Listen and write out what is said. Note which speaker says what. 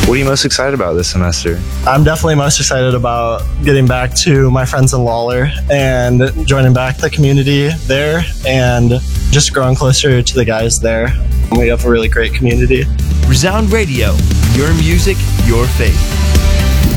Speaker 1: What are you most excited about this semester?
Speaker 2: I'm definitely most excited about getting back to my friends in Lawler and joining back the community there and just growing closer to the guys there. We have a really great community.
Speaker 3: Resound Radio, your music, your faith.